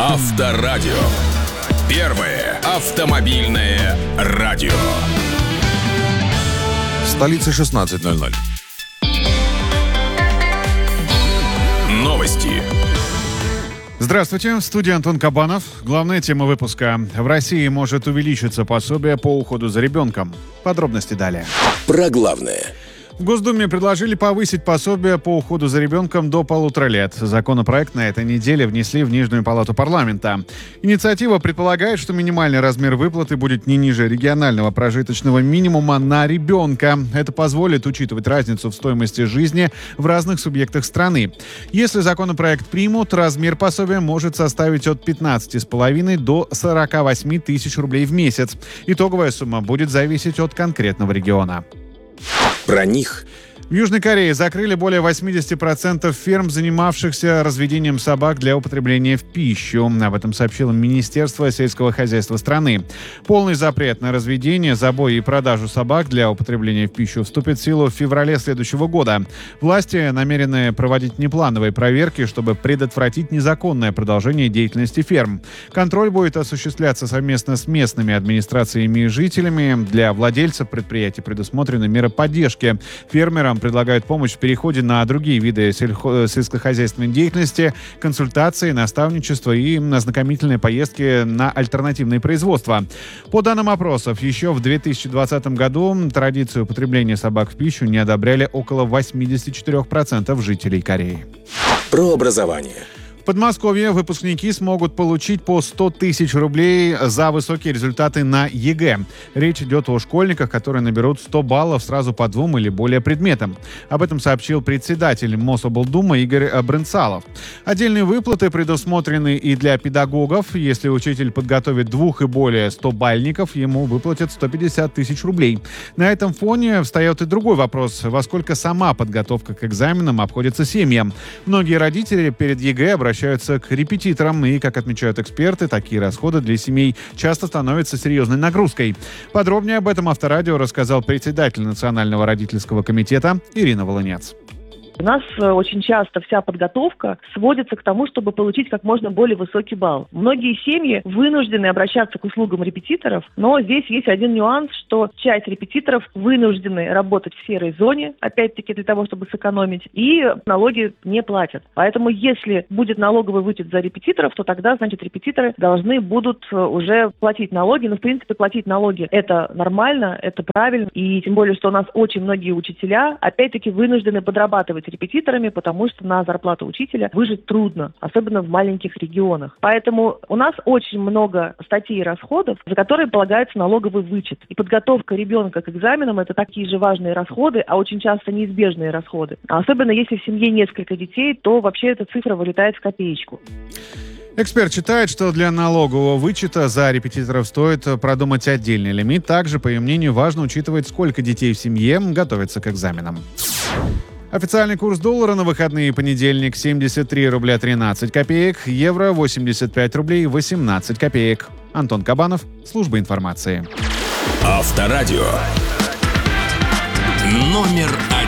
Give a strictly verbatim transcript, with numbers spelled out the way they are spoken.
Авторадио. Первое автомобильное радио. Столица шестнадцать ноль ноль. Новости. Здравствуйте, в студии Антон Кабанов. Главная тема выпуска. В России может увеличиться пособие по уходу за ребенком. Подробности далее. Про главное. В Госдуме предложили повысить пособие по уходу за ребенком до полутора лет. Законопроект на этой неделе внесли в Нижнюю палату парламента. Инициатива предполагает, что минимальный размер выплаты будет не ниже регионального прожиточного минимума на ребенка. Это позволит учитывать разницу в стоимости жизни в разных субъектах страны. Если законопроект примут, размер пособия может составить от пятнадцати с половиной до сорока восьми тысяч рублей в месяц. Итоговая сумма будет зависеть от конкретного региона. Про них. В Южной Корее закрыли более восемьдесят процентов ферм, занимавшихся разведением собак для употребления в пищу. Об этом сообщило Министерство сельского хозяйства страны. Полный запрет на разведение, забой и продажу собак для употребления в пищу вступит в силу в феврале следующего года. Власти намерены проводить внеплановые проверки, чтобы предотвратить незаконное продолжение деятельности ферм. Контроль будет осуществляться совместно с местными администрациями и жителями. Для владельцев предприятий предусмотрены меры поддержки. Фермерам предлагают помощь в переходе на другие виды сельхо- сельскохозяйственной деятельности, консультации, наставничество и ознакомительные поездки на альтернативные производства. По данным опросов, еще в две тысячи двадцатом году традицию употребления собак в пищу не одобряли около восемьдесят четыре процента жителей Кореи. Про образование. В Подмосковье выпускники смогут получить по сто тысяч рублей за высокие результаты на ЕГЭ. Речь идет о школьниках, которые наберут сто баллов сразу по двум или более предметам. Об этом сообщил председатель Мособлдумы Игорь Брынцалов. Отдельные выплаты предусмотрены и для педагогов. Если учитель подготовит двух и более стобальников, ему выплатят сто пятьдесят тысяч рублей. На этом фоне встает и другой вопрос: во сколько сама подготовка к экзаменам обходится семьям. Многие родители перед ЕГЭ обращаются обращаются к репетиторам, и, как отмечают эксперты, такие расходы для семей часто становятся серьезной нагрузкой. Подробнее об этом Авторадио рассказал председатель Национального родительского комитета Ирина Волынец. У нас очень часто вся подготовка сводится к тому, чтобы получить как можно более высокий балл. Многие семьи вынуждены обращаться к услугам репетиторов, но здесь есть один нюанс, что часть репетиторов вынуждены работать в серой зоне, опять-таки для того, чтобы сэкономить, и налоги не платят. Поэтому если будет налоговый вычет за репетиторов, то тогда, значит, репетиторы должны будут уже платить налоги. Но, в принципе, платить налоги – это нормально, это правильно, и тем более, что у нас очень многие учителя, опять-таки, вынуждены подрабатывать репетиторами, потому что на зарплату учителя выжить трудно, особенно в маленьких регионах. Поэтому у нас очень много статей и расходов, за которые полагается налоговый вычет. И подготовка ребенка к экзаменам – это такие же важные расходы, а очень часто неизбежные расходы. А особенно если в семье несколько детей, то вообще эта цифра вылетает в копеечку. Эксперт считает, что для налогового вычета за репетиторов стоит продумать отдельный лимит. Также, по ее мнению, важно учитывать, сколько детей в семье готовятся к экзаменам. Официальный курс доллара на выходные: понедельник семьдесят три рубля тринадцать копеек, евро восемьдесят пять рублей восемнадцать копеек. Антон Кабанов, служба информации. Авторадио. Номер один.